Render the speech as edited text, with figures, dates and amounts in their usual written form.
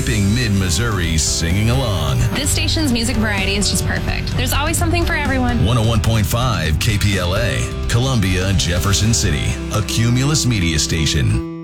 keeping mid-Missouri singing along. This station's music variety is just perfect. There's always something for everyone. 101.5 KPLA, Columbia, Jefferson City, a Cumulus Media station.